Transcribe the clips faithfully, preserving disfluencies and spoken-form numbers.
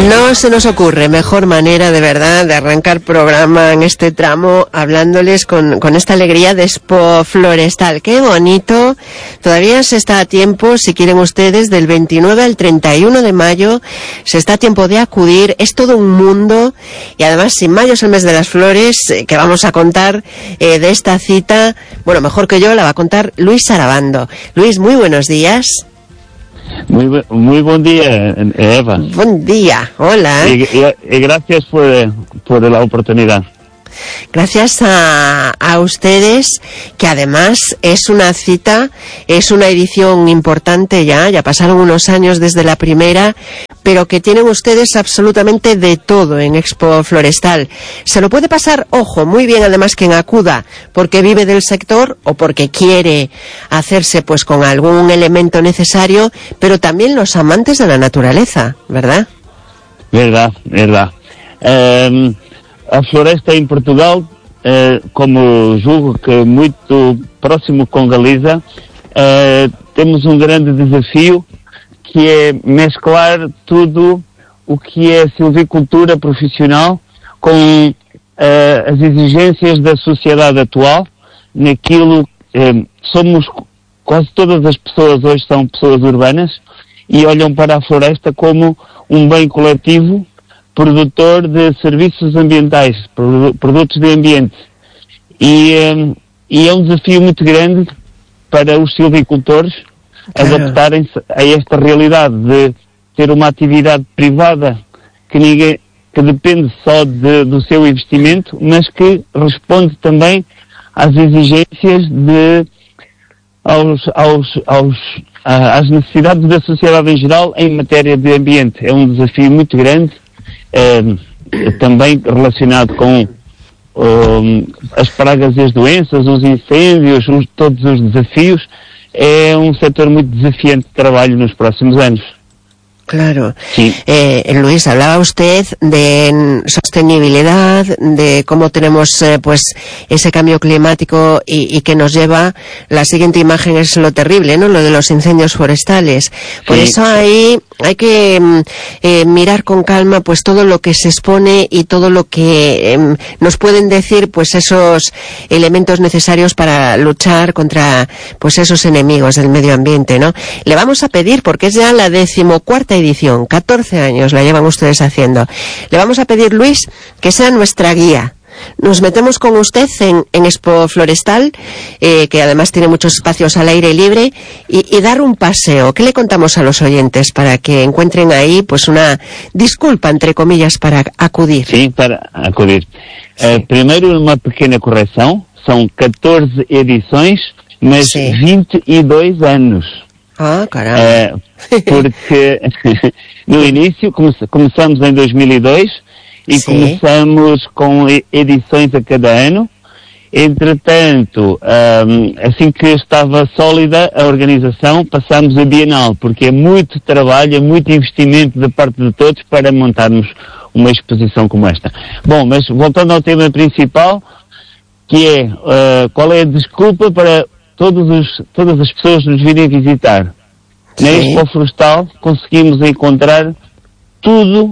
No se nos ocurre mejor manera, de verdad, de arrancar programa en este tramo hablándoles con, con esta alegría de Expo Florestal. ¡Qué bonito! Todavía se está a tiempo, si quieren ustedes, del veintinueve al treinta y uno de mayo, se está a tiempo de acudir. Es todo un mundo, y además, si mayo es el mes de las flores, eh, que vamos a contar eh, de esta cita, bueno, mejor que yo la va a contar Luis Sarabando. Luis, muy buenos días. Muy, muy buen día, Eva. Buen día, hola. Y, y, y gracias por, por la oportunidad. Gracias a, a ustedes, que además es una cita, es una edición importante ya, ya pasaron unos años desde la primera, pero que tienen ustedes absolutamente de todo en Expo Florestal. Se lo puede pasar, ojo, muy bien además quien acuda, porque vive del sector o porque quiere hacerse pues con algún elemento necesario, pero también los amantes de la naturaleza, ¿verdad? Verdad, verdad. Um... A floresta em Portugal, eh, como julgo que muito próximo com Galiza, eh, temos um grande desafio, que é mesclar tudo o que é silvicultura profissional com eh, as exigências da sociedade atual, naquilo eh, somos, quase todas as pessoas hoje são pessoas urbanas e olham para a floresta como um bem coletivo, produtor de serviços ambientais, produtos de ambiente. E, um, e é um desafio muito grande para os silvicultores adaptarem-se a esta realidade de ter uma atividade privada que, ninguém, que depende só de, do seu investimento, mas que responde também às exigências de, aos, aos, aos, às necessidades da sociedade em geral em matéria de ambiente. É um desafio muito grande. Uh, também relacionado com uh, as pragas e as doenças, os incêndios, os, todos os desafios. É um setor muito desafiante de trabalho nos próximos anos. Claro. Sí. Eh, Luis, hablaba usted de sostenibilidad, de cómo tenemos eh, pues ese cambio climático y, y que nos lleva, la siguiente imagen es lo terrible, ¿no? Lo de los incendios forestales. Por sí. eso ahí hay que eh, mirar con calma pues todo lo que se expone y todo lo que eh, nos pueden decir pues esos elementos necesarios para luchar contra pues esos enemigos del medio ambiente, ¿no? Le vamos a pedir, porque es ya la decimocuarta edición, catorce años la llevan ustedes haciendo. Le vamos a pedir, Luis, que sea nuestra guía. Nos metemos con usted en, en Expo Florestal, eh, que además tiene muchos espacios al aire libre, y, y dar un paseo. ¿Qué le contamos a los oyentes para que encuentren ahí pues una disculpa, entre comillas, para acudir? Sim, para acudir. Sí. Uh, primeiro, uma pequena correção. São catorze edições, mas sí. vinte e dois anos. Ah, caramba. Uh, porque no início come, começamos em dois mil e dois e Sim. começamos com edições a cada ano. Entretanto, um, assim que estava sólida a organização, passámos a bienal, porque é muito trabalho, é muito investimento da parte de todos para montarmos uma exposição como esta. Bom, mas voltando ao tema principal, que é uh, qual é a desculpa para todos os, todas as pessoas nos virem visitar. Na Expo Florestal conseguimos encontrar tudo,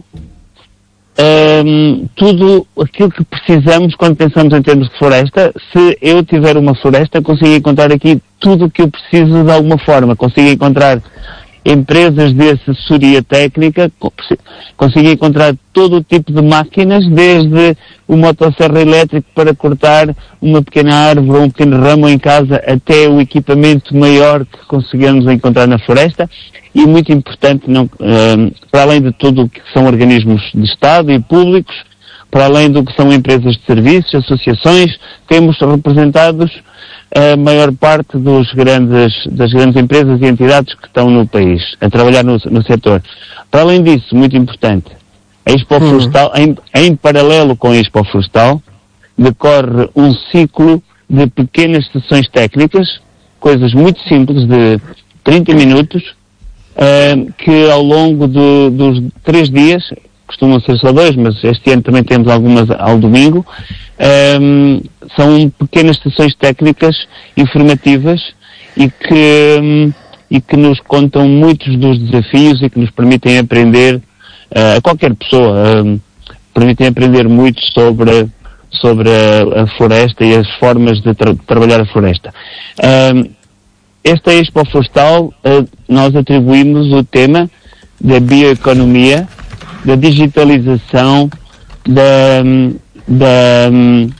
um, tudo aquilo que precisamos quando pensamos em termos de floresta. Se eu tiver uma floresta, consigo encontrar aqui tudo o que eu preciso de alguma forma. Consigo encontrar empresas de assessoria técnica, consigo encontrar todo o tipo de máquinas, desde o motosserra elétrico para cortar uma pequena árvore ou um pequeno ramo em casa, até o equipamento maior que conseguimos encontrar na floresta. E muito importante, não, um, para além de tudo o que são organismos de Estado e públicos, para além do que são empresas de serviços, associações, temos representados a maior parte dos grandes, das grandes empresas e entidades que estão no país, a trabalhar no, no setor. Para além disso, muito importante, a Expo hum. Florestal, em, em paralelo com a Expo Florestal, decorre um ciclo de pequenas sessões técnicas, coisas muito simples, de trinta minutos, uh, que ao longo do, dos três dias, costumam ser só dois, mas este ano também temos algumas ao domingo, um, são pequenas sessões técnicas informativas e que, um, e que nos contam muitos dos desafios e que nos permitem aprender uh, a qualquer pessoa, uh, permitem aprender muito sobre, sobre a, a floresta e as formas de tra- trabalhar a floresta. Uh, esta Expo Florestal, uh, nós atribuímos o tema da bioeconomia, da digitalização, da, da,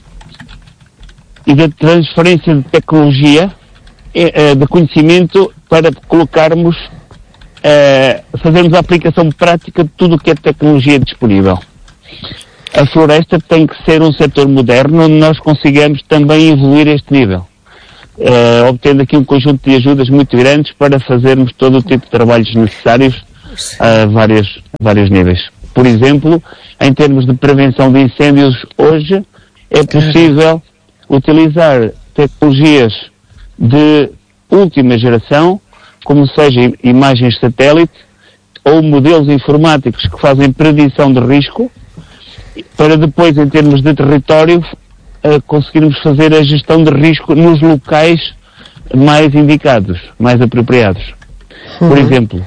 e da transferência de tecnologia, de conhecimento, para colocarmos, uh, fazermos a aplicação prática de tudo o que é tecnologia disponível. A floresta tem que ser um setor moderno onde nós consigamos também evoluir a este nível, uh, obtendo aqui um conjunto de ajudas muito grandes para fazermos todo o tipo de trabalhos necessários a vários, a vários níveis. Por exemplo, em termos de prevenção de incêndios, hoje é possível utilizar tecnologias de última geração, como seja imagens satélite ou modelos informáticos que fazem predição de risco, para depois, em termos de território, uh, conseguirmos fazer a gestão de risco nos locais mais indicados, mais apropriados. Uhum. Por exemplo,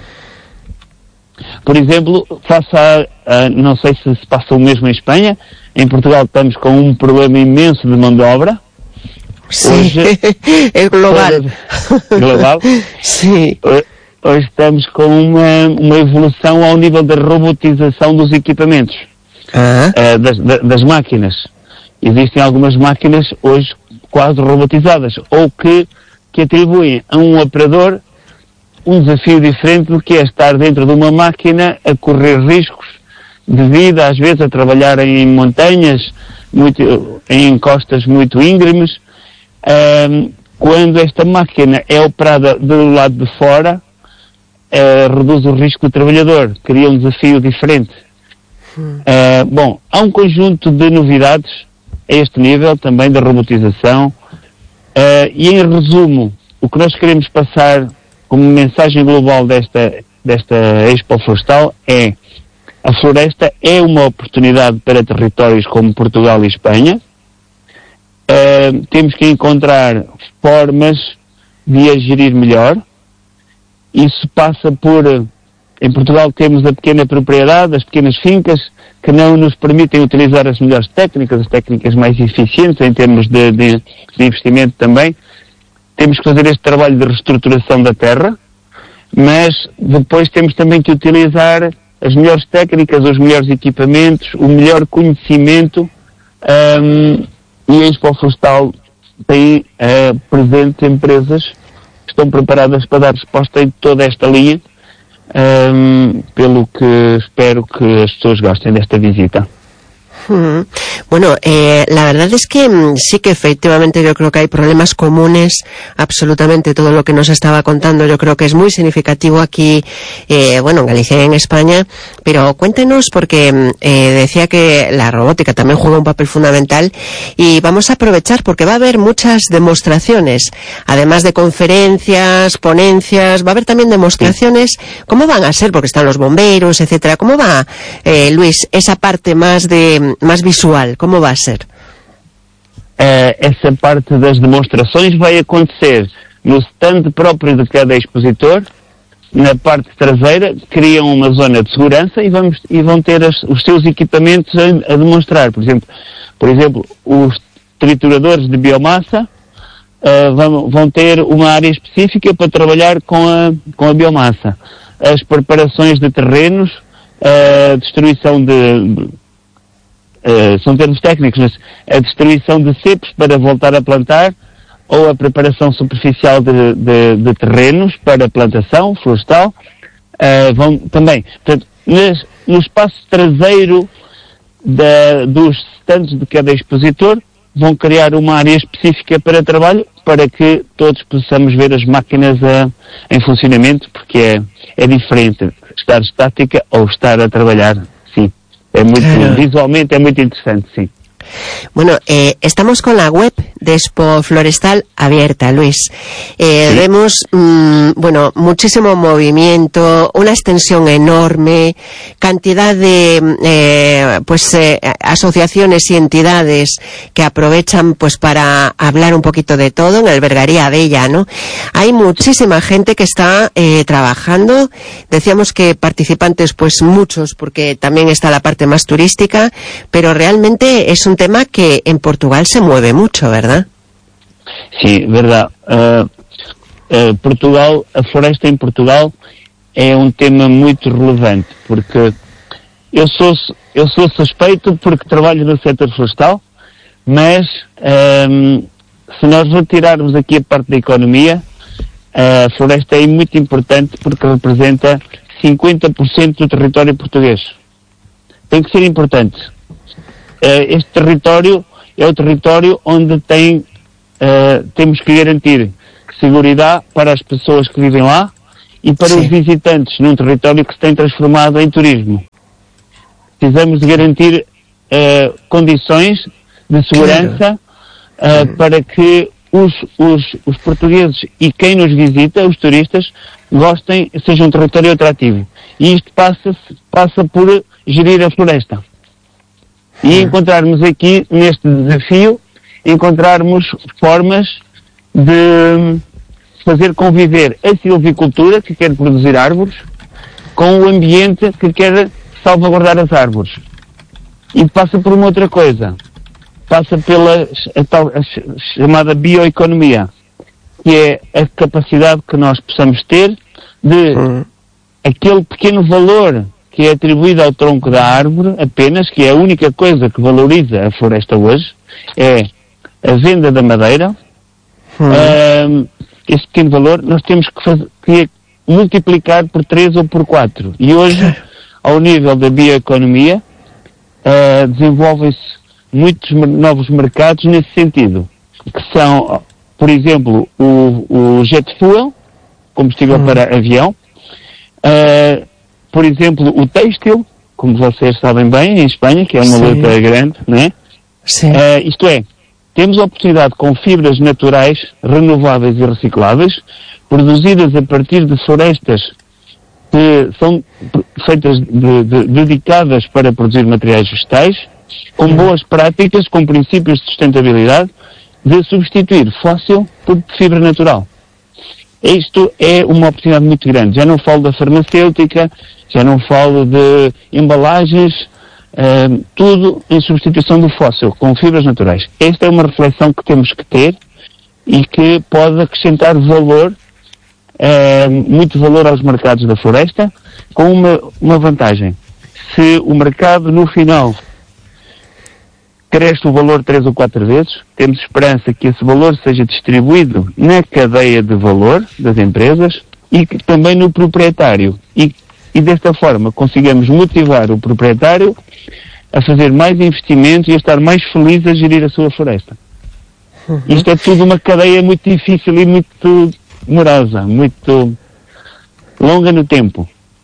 por exemplo, face a, a, não sei se se passa o mesmo em Espanha, em Portugal estamos com um problema imenso de mão de obra. Sim, hoje, é global. global. Sim. Hoje estamos com uma, uma evolução ao nível da robotização dos equipamentos, ah. uh, das, das máquinas. Existem algumas máquinas hoje quase robotizadas, ou que, que atribuem a um operador um desafio diferente do que é estar dentro de uma máquina a correr riscos devido, às vezes, a trabalhar em montanhas, muito, em encostas muito íngremes. Um, quando esta máquina é operada do lado de fora, uh, reduz o risco do trabalhador, cria um desafio diferente. Hum. Uh, bom, há um conjunto de novidades a este nível, também da robotização, uh, e em resumo, o que nós queremos passar como mensagem global desta, desta Expo Florestal é: a floresta é uma oportunidade para territórios como Portugal e Espanha. Uh, temos que encontrar formas de a gerir melhor. Isso passa por, em Portugal temos a pequena propriedade, as pequenas fincas, que não nos permitem utilizar as melhores técnicas, as técnicas mais eficientes em termos de, de, de investimento também. Temos que fazer este trabalho de reestruturação da terra, mas depois temos também que utilizar as melhores técnicas, os melhores equipamentos, o melhor conhecimento, um, e a Expo Florestal tem uh, presentes empresas que estão preparadas para dar resposta em toda esta linha, um, pelo que espero que as pessoas gostem desta visita. Hmm. Bueno, eh, la verdad es que sí que efectivamente yo creo que hay problemas comunes, absolutamente todo lo que nos estaba contando yo creo que es muy significativo aquí, eh, bueno, en Galicia y en España, pero cuéntenos porque eh, decía que la robótica también juega un papel fundamental y vamos a aprovechar porque va a haber muchas demostraciones, además de conferencias, ponencias, va a haber también demostraciones. ¿Cómo van a ser? Porque están los bomberos, etcétera. ¿Cómo va, eh, Luis, esa parte más de más visual, como vai ser? Uh, essa parte das demonstrações vai acontecer no stand próprio de cada expositor. Na parte traseira criam uma zona de segurança e, vamos, e vão ter as, os seus equipamentos a, a demonstrar. Por exemplo, por exemplo, os trituradores de biomassa uh, vão, vão ter uma área específica para trabalhar com a, com a biomassa. As preparações de terrenos, a destruição de Uh, são termos técnicos, mas a destruição de cepos para voltar a plantar, ou a preparação superficial de, de, de terrenos para plantação florestal, uh, vão também, portanto, nas, no espaço traseiro da, dos stands de cada expositor, vão criar uma área específica para trabalho, para que todos possamos ver as máquinas a, em funcionamento, porque é, é diferente estar estática ou estar a trabalhar, sim. É muito, claro. Visualmente é muito interessante, sim. Bueno, eh, estamos con la web de Expo Florestal abierta, Luis. Eh, sí. Vemos, mmm, bueno, muchísimo movimiento, una extensión enorme, cantidad de, eh, pues, eh, asociaciones y entidades que aprovechan, pues, para hablar un poquito de todo en Albergaría Bella, ¿no? Hay muchísima gente que está eh, trabajando. Decíamos que participantes, pues, muchos, porque también está la parte más turística, pero realmente es un tema que en Portugal se mueve mucho, ¿verdad? Sí, verdade. Uh, uh, Portugal, a floresta em Portugal é um tema muito relevante, porque eu sou, eu sou suspeito porque trabalho no setor florestal, mas um, se nós retirarmos aqui a parte da economia, a floresta é muito importante porque representa cinquenta por cento do território português. Tem que ser importante. Uh, este território é o território onde tem, uh, temos que garantir segurança para as pessoas que vivem lá e para Sim. os visitantes num território que se tem transformado em turismo. Precisamos de garantir uh, condições de segurança uh, uhum. para que os, os, os portugueses e quem nos visita, os turistas, gostem, seja um território atrativo. E isto passa, passa por gerir a floresta. E encontrarmos aqui, neste desafio, encontrarmos formas de fazer conviver a silvicultura, que quer produzir árvores, com o ambiente que quer salvaguardar as árvores. E passa por uma outra coisa. Passa pela a tal, a chamada bioeconomia, que é a capacidade que nós possamos ter de uhum. aquele pequeno valor que é atribuído ao tronco da árvore apenas, que é a única coisa que valoriza a floresta hoje, é a venda da madeira. Hum. Uh, esse pequeno valor nós temos que, fazer, que multiplicar por três ou por quatro. E hoje, ao nível da bioeconomia, uh, desenvolvem-se muitos novos mercados nesse sentido, que são, por exemplo, o, o jet fuel, combustível hum. para avião, uh, por exemplo, o têxtil, como vocês sabem bem, em Espanha, que é uma Sim. luta grande, não é? Sim. Uh, isto é, temos a oportunidade com fibras naturais, renováveis e recicláveis, produzidas a partir de florestas que são feitas, de, de, dedicadas para produzir materiais vegetais, com boas práticas, com princípios de sustentabilidade, de substituir fóssil por fibra natural. Isto é uma oportunidade muito grande. Já não falo da farmacêutica, já não falo de embalagens, uh, tudo em substituição do fóssil, com fibras naturais. Esta é uma reflexão que temos que ter e que pode acrescentar valor, uh, muito valor aos mercados da floresta, com uma, uma vantagem. Se o mercado, no final, cresce o valor três ou quatro vezes, temos esperança que esse valor seja distribuído na cadeia de valor das empresas e que também no proprietário. E, e desta forma consigamos motivar o proprietário a fazer mais investimentos e a estar mais feliz a gerir a sua floresta. Uhum. Isto é tudo uma cadeia muito difícil e muito demorosa, muito longa no tempo.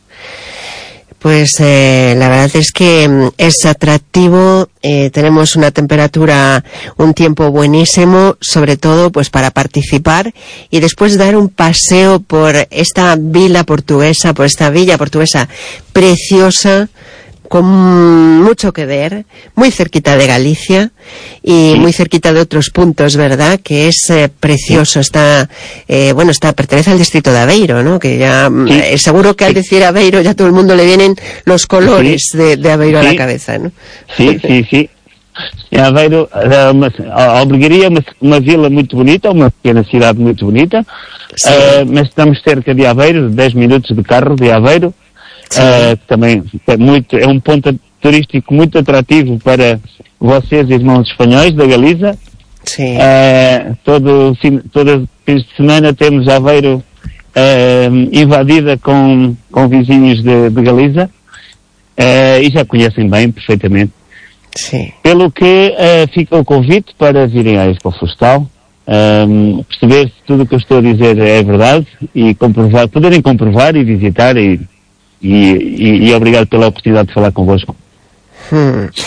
Pues eh, la verdad es que es atractivo, eh, tenemos una temperatura, un tiempo buenísimo, sobre todo pues para participar y después dar un paseo por esta vila portuguesa, por esta villa portuguesa preciosa, con mucho que ver, muy cerquita de Galicia y sí. muy cerquita de otros puntos, ¿verdad? Que es eh, precioso, está, eh, bueno, está, pertenece al distrito de Aveiro, ¿no? Que ya, sí. eh, seguro que al decir Aveiro ya todo el mundo le vienen los colores sí. de, de Aveiro sí. a la cabeza, ¿no? Sí, sí, sí. Aveiro, a Albergaria é uma, uma vila muito bonita, uma pequena cidade muito bonita, uh, mas estamos cerca de Aveiro, dez minutos de carro de Aveiro. Uh, também é, muito, é um ponto turístico muito atrativo para vocês, irmãos espanhóis da Galiza. Sim. Uh, todo, todo fim de semana temos Aveiro uh, invadida com, com vizinhos de, de Galiza uh, e já conhecem bem, perfeitamente. Sim. Pelo que uh, fica o convite para virem à Expo Florestal, um, perceber se tudo o que eu estou a dizer é verdade e comprovar, poderem comprovar e visitar e E, e, e obrigado pela oportunidade de falar convosco. Hmm.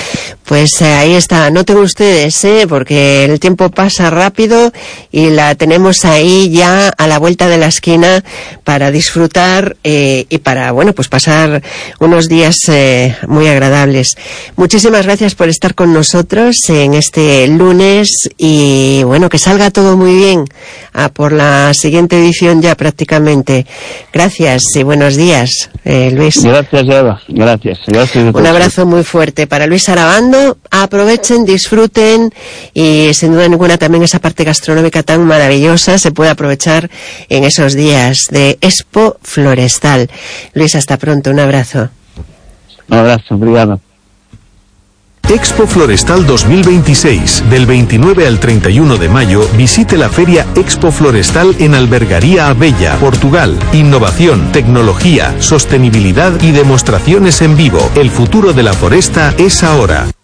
Pues eh, ahí está, noten ustedes, ¿eh? Porque el tiempo pasa rápido y la tenemos ahí ya a la vuelta de la esquina para disfrutar eh, y para, bueno, pues pasar unos días eh, muy agradables. Muchísimas gracias por estar con nosotros en este lunes y, bueno, que salga todo muy bien a por la siguiente edición ya prácticamente. Gracias y buenos días, eh, Luis. Gracias, Eva. Gracias. Gracias. Un abrazo muy fuerte para Luis Arabando. Aprovechen, disfruten y sin duda ninguna también esa parte gastronómica tan maravillosa se puede aprovechar en esos días de Expo Florestal. Luis, hasta pronto, un abrazo. Un abrazo, obrigado. Expo Florestal dos mil veintiséis. Del veintinueve al treinta y uno de mayo, visite la feria Expo Florestal en Albergaría Abella, Portugal. Innovación, tecnología, sostenibilidad y demostraciones en vivo. El futuro de la foresta es ahora.